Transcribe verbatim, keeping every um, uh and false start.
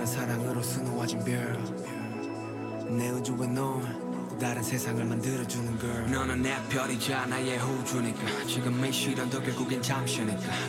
너는 사랑으로 수놓아진 별내 우주에 넌 또 다른 세상을 만들어주는 걸. 너는 내 별이자 나의 호주니까 지금 이 시련도 결국엔 잠시니까